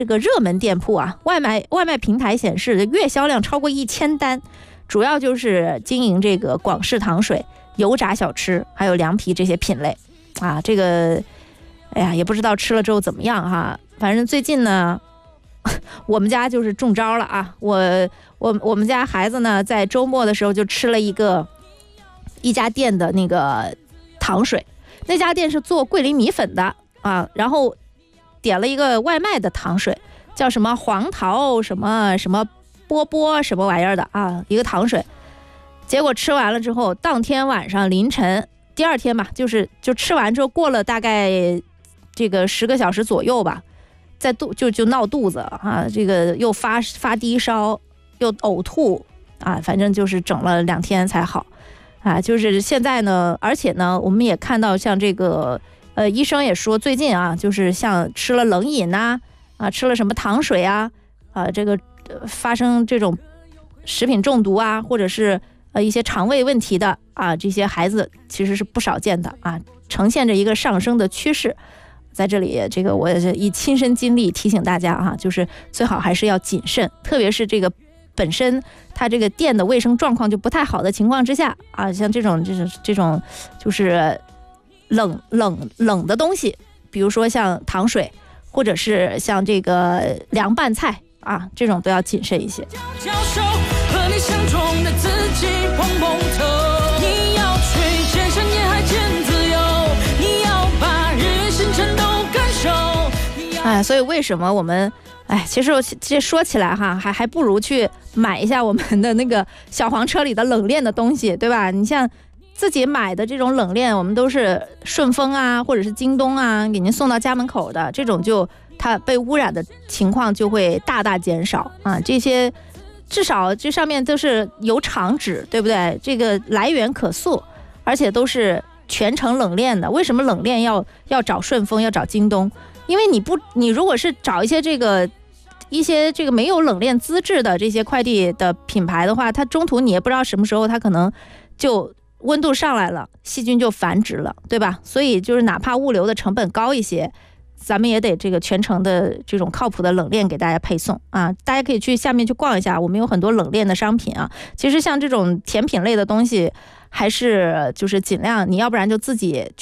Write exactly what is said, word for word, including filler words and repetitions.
这个热门店铺啊，外卖外卖平台显示月销量超过一千单，主要就是经营这个广式糖水、油炸小吃还有凉皮这些品类啊。这个哎呀，也不知道吃了之后怎么样哈。反正最近呢，我们家就是中招了啊。我我我们家孩子呢，在周末的时候就吃了一个一家店的那个糖水，那家店是做桂林米粉的啊，然后点了一个外卖的糖水，叫什么黄桃什么什么波波什么玩意儿的啊，一个糖水。结果吃完了之后，当天晚上凌晨，第二天吧，就是就吃完之后过了大概这个十个小时左右吧，在肚就就闹肚子啊，这个又发发低烧，又呕吐啊，反正就是整了两天才好啊。就是现在呢，而且呢，我们也看到像这个。呃，医生也说最近啊，就是像吃了冷饮呐、啊，啊，吃了什么糖水啊，啊，这个、呃、发生这种食品中毒啊，或者是呃一些肠胃问题的啊，这些孩子其实是不少见的啊，呈现着一个上升的趋势。在这里，这个我也以亲身经历提醒大家啊，就是最好还是要谨慎，特别是这个本身它这个店的卫生状况就不太好的情况之下啊，像这种这种这种就是。冷冷冷的东西，比如说像糖水，或者是像这个凉拌菜啊，这种都要谨慎一些。和你相中的自己碰碰头，你要去见山沿海见自由，你要把日月星辰都感受。哎，所以为什么我们哎，其实我这说起来哈，还还不如去买一下我们的那个小黄车里的冷链的东西，对吧？你像。自己买的这种冷链，我们都是顺丰啊，或者是京东啊，给您送到家门口的，这种就它被污染的情况就会大大减少啊。这些至少这上面都是有厂址，对不对？这个来源可溯，而且都是全程冷链的。为什么冷链要要找顺丰，要找京东？因为你不，你如果是找一些这个一些这个没有冷链资质的这些快递的品牌的话，它中途你也不知道什么时候它可能就。温度上来了，细菌就繁殖了，对吧？所以就是哪怕物流的成本高一些，咱们也得这个全程的这种靠谱的冷链给大家配送啊。大家可以去下面去逛一下，我们有很多冷链的商品啊。其实像这种甜品类的东西，还是就是尽量你要不然就自己